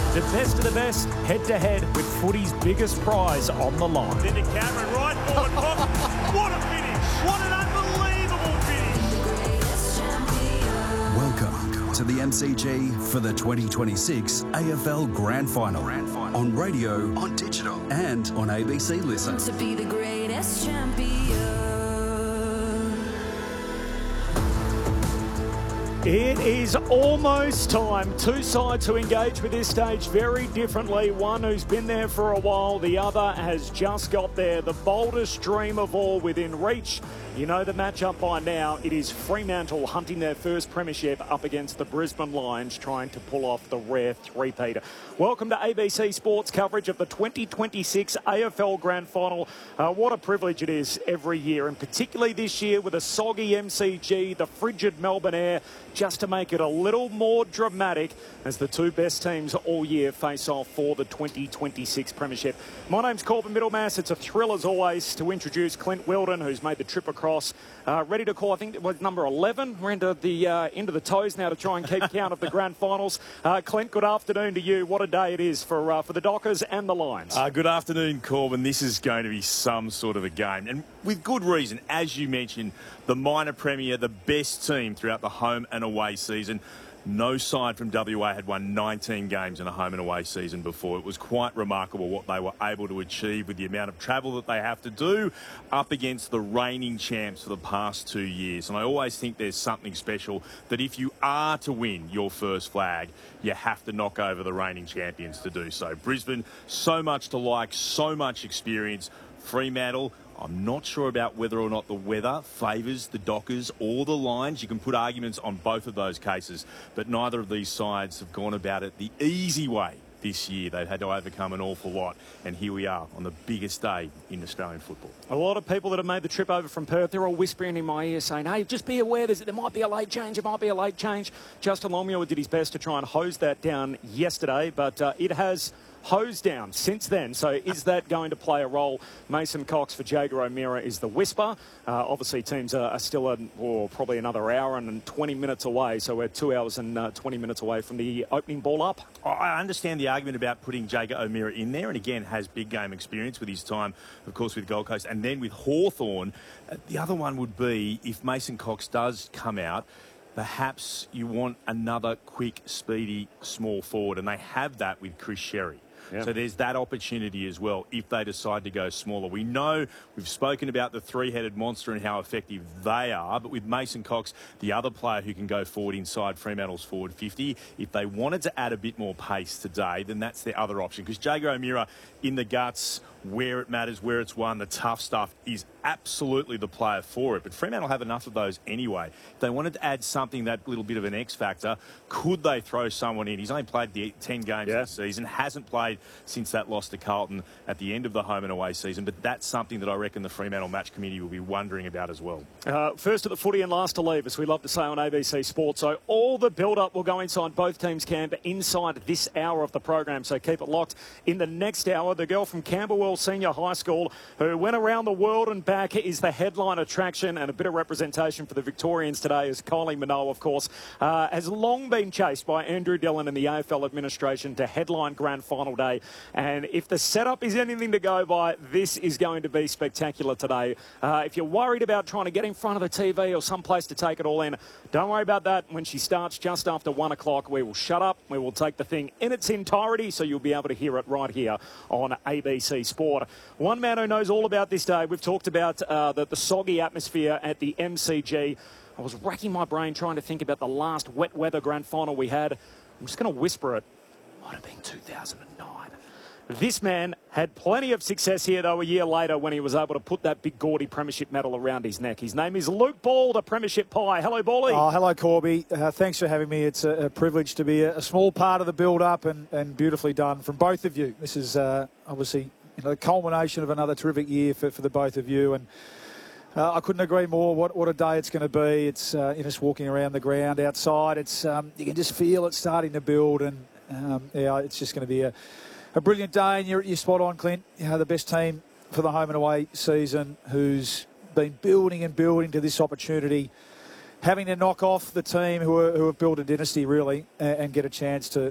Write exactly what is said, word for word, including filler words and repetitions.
The best of the best, head-to-head with footy's biggest prize on the line. Into Cameron, right forward pocket. What a finish! What an unbelievable finish! Welcome to the M C G for the twenty twenty-six A F L Grand Final. Grand Final. On radio, on digital, and on A B C Listen. To be the greatest champion. It is almost time. Two sides who engage with this stage very differently. One who's been there for a while, the other has just got there. The boldest dream of all within reach. You know the matchup by now. It is Fremantle hunting their first premiership up against the Brisbane Lions, trying to pull off the rare three-peat. Welcome to A B C Sports coverage of the twenty twenty-six A F L Grand Final. Uh, what a privilege it is every year, and particularly this year with a soggy M C G, the frigid Melbourne air, just to make it a little more dramatic as the two best teams all year face off for the twenty twenty-six premiership. My name's Corbin Middlemass. It's a thrill as always to introduce Clint Wilden, who's made the trip across, uh, ready to call, I think it was number eleven. We're into the, uh, into the toes now to try and keep count of the grand finals. Uh, Clint, good afternoon to you. What a day it is for, uh, for the Dockers and the Lions. Uh, good afternoon, Corbin. This is going to be some sort of a game, and with good reason. As you mentioned, the minor premier, the best team throughout the home and away season. No side from W A had won nineteen games in a home and away season before. It was quite remarkable what they were able to achieve with the amount of travel that they have to do up against the reigning champs for the past two years. And I always think there's something special that if you are to win your first flag, you have to knock over the reigning champions to do so. Brisbane, so much to like, so much experience. Fremantle, I'm not sure about whether or not the weather favours the Dockers or the Lions. You can put arguments on both of those cases, but neither of these sides have gone about it the easy way this year. They've had to overcome an awful lot, and here we are on the biggest day in Australian football. A lot of people that have made the trip over from Perth, they're all whispering in my ear saying, hey, just be aware there's, there might be a late change, it might be a late change. Justin Longmuir did his best to try and hose that down yesterday, but uh, it has hosed down since then. So is that going to play a role? Mason Cox for Jaeger O'Meara is the whisper. Uh, obviously, teams are, are still a, or probably another hour and twenty minutes away. So we're two hours and uh, twenty minutes away from the opening ball up. I understand the argument about putting Jaeger O'Meara in there, and again, has big game experience with his time, of course, with Gold Coast, and then with Hawthorn. Uh, the other one would be if Mason Cox does come out, perhaps you want another quick, speedy, small forward, and they have that with Chris Sherry. Yep. So there's that opportunity as well if they decide to go smaller. We know we've spoken about the three-headed monster and how effective they are, but with Mason Cox, the other player who can go forward inside Fremantle's forward fifty, if they wanted to add a bit more pace today, then that's their other option. Because Jaeger O'Meara in the guts, where it matters, where it's won, the tough stuff, is absolutely the player for it. But Fremantle have enough of those anyway. If they wanted to add something, that little bit of an X factor, could they throw someone in? He's only played the ten games yeah. this season, hasn't played since that loss to Carlton at the end of the home and away season, but that's something that I reckon the Fremantle match committee will be wondering about as well. Uh, first at the footy and last to leave, as we love to say on A B C Sports. So all the build-up will go inside both teams' camp inside this hour of the program, so keep it locked. In the next hour, the girl from Camberwell Senior High School who went around the world and back is the headline attraction, and a bit of representation for the Victorians today is Kylie Minogue, of course, uh, has long been chased by Andrew Dillon and the A F L administration to headline Grand Final Day. And if the setup is anything to go by, this is going to be spectacular today. Uh, if you're worried about trying to get in front of the T V or someplace to take it all in, don't worry about that. When she starts just after one o'clock, we will shut up. We will take the thing in its entirety, so you'll be able to hear it right here on A B C Sport. One man who knows all about this day, we've talked about uh, the, the soggy atmosphere at the M C G. I was racking my brain trying to think about the last wet weather grand final we had. I'm just going to whisper it. Might have been two thousand nine. This man had plenty of success here, though, a year later when he was able to put that big gaudy premiership medal around his neck. His name is Luke Ball, the premiership pie. Hello, Ballie. Oh, hello, Corby. Uh, thanks for having me. It's a, a privilege to be a, a small part of the build-up, and, and beautifully done from both of you. This is uh, obviously you know, the culmination of another terrific year for, for the both of you, and Uh, I couldn't agree more. What what a day it's going to be. It's uh, you know, just walking around the ground outside. It's um, you can just feel it starting to build, and um, yeah, it's just going to be a, a brilliant day. And you're, you're spot on, Clint. You know, the best team for the home and away season, who's been building and building to this opportunity, having to knock off the team who, are, who have built a dynasty really, and, and get a chance to